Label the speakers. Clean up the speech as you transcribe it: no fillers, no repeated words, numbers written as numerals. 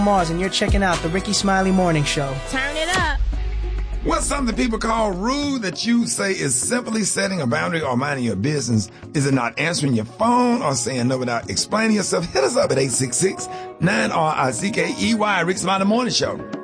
Speaker 1: Mars, and you're checking out the Ricky Smiley Morning Show.
Speaker 2: Turn it up.
Speaker 3: What's something people call rude that you say is simply setting a boundary or minding your business? Is it not answering your phone or saying no without explaining yourself? Hit us up at 866-9RICKEY, Ricky Smiley Morning Show.